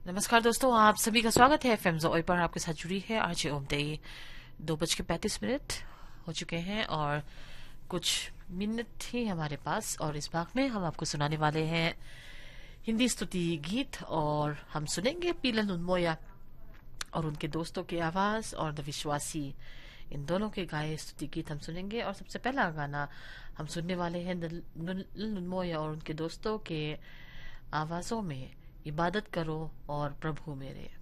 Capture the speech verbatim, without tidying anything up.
नमस्कार दोस्तों, आप सभी का स्वागत है एफएम जोई पर। आपके साथ जुड़ी है आरजे ओमदेई। दो बज के पैंतीस मिनट हो चुके हैं और कुछ मिनट ही हमारे पास, और इस भाग में हम आपको सुनाने वाले हैं हिंदी स्तुति गीत। और हम सुनेंगे पीलन उन्मोया और उनके दोस्तों की आवाज और द विश्वासी, इन दोनों के गाए स्तुति गीत हम सुनेंगे। और सबसे पहला गाना हम सुनने वाले हैं उन्मोया और उनके दोस्तों के आवाजों में, इबादत करो और प्रभु मेरे।